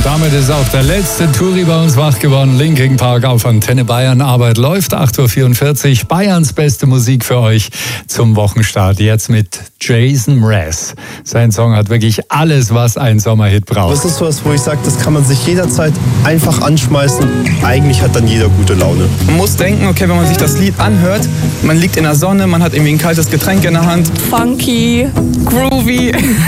Damit ist auch der letzte Touri bei uns wach geworden. Linkin Park auf Antenne Bayern. Arbeit läuft, 8.44 Uhr. Bayerns beste Musik für euch zum Wochenstart. Jetzt mit Jason Mraz. Sein Song hat wirklich alles, was ein Sommerhit braucht. Das ist sowas, wo ich sage, das kann man sich jederzeit einfach anschmeißen. Eigentlich hat dann jeder gute Laune. Man muss denken, okay, wenn man sich das Lied anhört, man liegt in der Sonne, man hat irgendwie ein kaltes Getränk in der Hand. Funky, groovy.